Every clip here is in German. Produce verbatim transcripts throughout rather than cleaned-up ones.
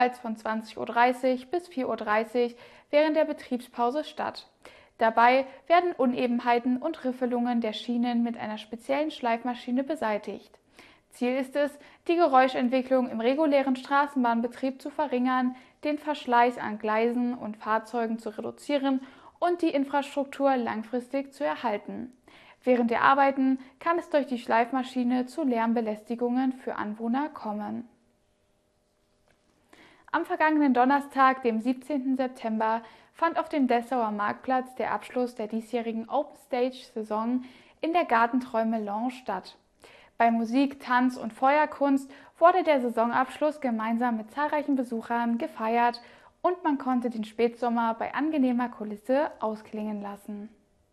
von zwanzig Uhr dreißig bis vier Uhr dreißig während der Betriebspause statt. Dabei werden Unebenheiten und Riffelungen der Schienen mit einer speziellen Schleifmaschine beseitigt. Ziel ist es, die Geräuschentwicklung im regulären Straßenbahnbetrieb zu verringern, den Verschleiß an Gleisen und Fahrzeugen zu reduzieren und die Infrastruktur langfristig zu erhalten. Während der Arbeiten kann es durch die Schleifmaschine zu Lärmbelästigungen für Anwohner kommen. Am vergangenen Donnerstag, dem siebzehnten September, fand auf dem Dessauer Marktplatz der Abschluss der diesjährigen Open Stage Saison in der Gartenträume Lounge statt. Bei Musik, Tanz und Feuerkunst wurde der Saisonabschluss gemeinsam mit zahlreichen Besuchern gefeiert und man konnte den Spätsommer bei angenehmer Kulisse ausklingen lassen.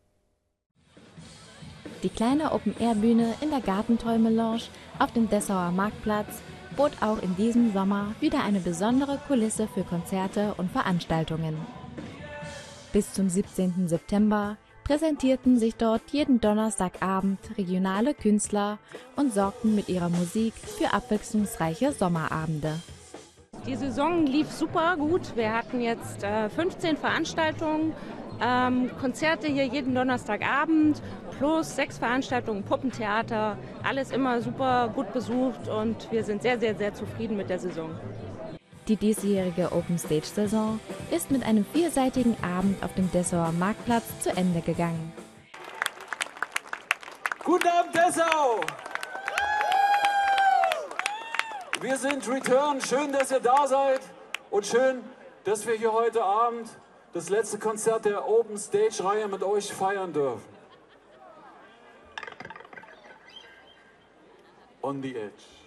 Die kleine Open-Air-Bühne in der Gartenträume Lounge auf dem Dessauer Marktplatz bot auch in diesem Sommer wieder eine besondere Kulisse für Konzerte und Veranstaltungen. Bis zum siebzehnten September präsentierten sich dort jeden Donnerstagabend regionale Künstler und sorgten mit ihrer Musik für abwechslungsreiche Sommerabende. Die Saison lief super gut. Wir hatten jetzt äh, fünfzehn Veranstaltungen, ähm, Konzerte hier jeden Donnerstagabend plus sechs Veranstaltungen, Puppentheater. Alles immer super gut besucht und wir sind sehr, sehr, sehr zufrieden mit der Saison. Die diesjährige Open Stage Saison ist mit einem vierseitigen Abend auf dem Dessauer Marktplatz zu Ende gegangen. Guten Abend, Dessau! Wir sind Return. Schön, dass ihr da seid und schön, dass wir hier heute Abend das letzte Konzert der Open Stage Reihe mit euch feiern dürfen. On the Edge.